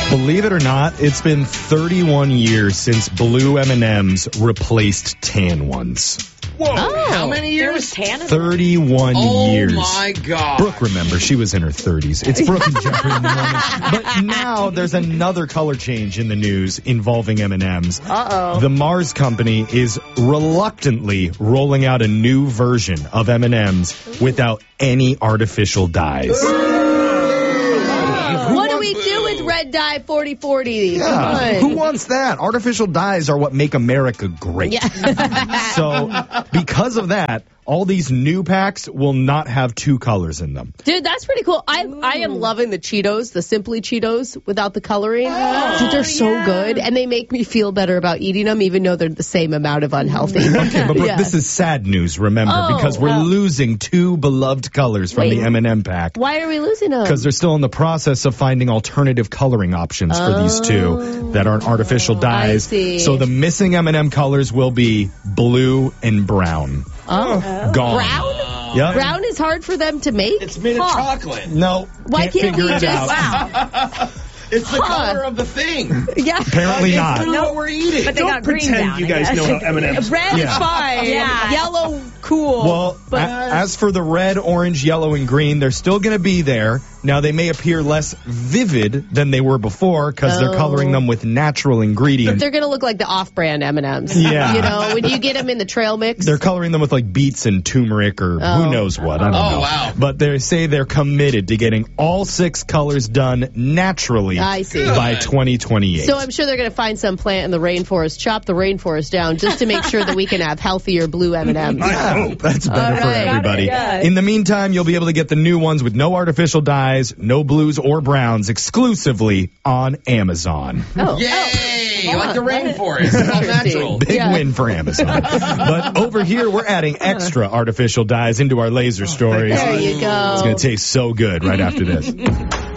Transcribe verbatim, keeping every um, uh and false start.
Believe it or not, it's been thirty-one years since blue M and M's replaced tan ones. Whoa, Oh, how many there years? was tan in them? thirty-one Oh years. my God. Brooke, remember, she was in her thirties. It's Brooke and Jeffrey in the morning. But now there's another color change in the news involving M and M's. Uh-oh. The Mars Company is reluctantly rolling out a new version of M and M's without any artificial dyes. What do we do with red dye forty forty? Come Yeah. on. Who wants that? Artificial dyes are what make America great. Yeah. So because of that, all these new packs will not have two colors in them. Dude, that's pretty cool. I I am loving the Cheetos, the Simply Cheetos without the coloring. Dude, they're so good, and they make me feel better about eating them, even though they're the same amount of unhealthy. Okay, but Brooke, Yeah. this is sad news, remember, Oh, because we're wow. losing two beloved colors from Wait. the M and M pack. Why are we losing them? Because they're still in the process of finding alternative coloring options for these two that aren't artificial dyes. see. So the missing M and M colors will be blue and brown. Oh. Gone. Brown? Yep. Brown is hard for them to make? It's made of Huh. chocolate. No, Why can't, can't figure we it just- out. It's the Huh. color of the thing. Yeah. Apparently It's not. literally what we're eating. But they Don't got green pretend down, you I guys guess. know how M and M's. Red Yeah. is fine. Yeah. Yellow, cool. Well, but a- as for the red, orange, yellow, and green, they're still going to be there. Now, they may appear less vivid than they were before because Oh. they're coloring them with natural ingredients. They're going to look like the off-brand M and M's. Yeah. You know, when you get them in the trail mix. They're coloring them with like beets and turmeric or Oh. who knows what. I don't Oh, know. wow. But they say they're committed to getting all six colors done naturally I see. by twenty twenty-eight. So I'm sure they're going to find some plant in the rainforest, chop the rainforest down just to make sure that we can have healthier blue M and M's. I hope that's better All for right. everybody. Got it, yeah. In the meantime, you'll be able to get the new ones with no artificial dyes, no blues or browns exclusively on Amazon. Oh. Yay! Like the rainforest. It's all natural. Big Yeah. win for Amazon. But over here, we're adding extra artificial dyes into our laser stories. There you go. It's going to taste so good right after this.